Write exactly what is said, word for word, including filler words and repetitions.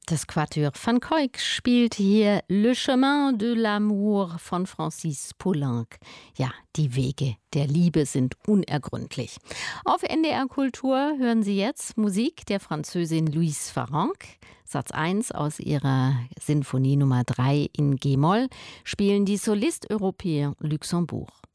Das Quatuor van Cuyck spielt hier Le Chemin de l'Amour von Francis Poulenc. Ja, die Wege der Liebe sind unergründlich. Auf N D R Kultur hören Sie jetzt Musik der Französin Louise Farrenc. Satz eins aus ihrer Sinfonie Nummer drei in G-Moll spielen die Soliste Européen Luxembourg.